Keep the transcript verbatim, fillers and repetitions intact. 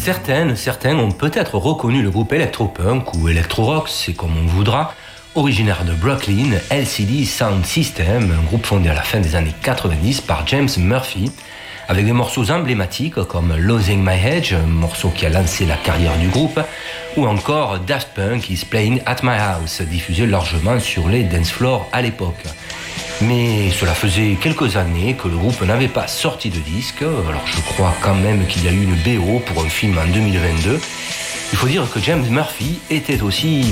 certaines, certains ont peut-être reconnu le groupe electropunk ou electro-rock, c'est comme on voudra, originaire de Brooklyn, L C D Sound System, un groupe fondé à la fin des années quatre-vingt-dix par James Murphy, avec des morceaux emblématiques comme Losing My Edge, un morceau qui a lancé la carrière du groupe, ou encore Daft Punk is Playing at My House, diffusé largement sur les dance floors à l'époque. Mais cela faisait quelques années que le groupe n'avait pas sorti de disque, alors je crois quand même qu'il y a eu une B O pour un film en deux mille vingt-deux. Il faut dire que James Murphy était aussi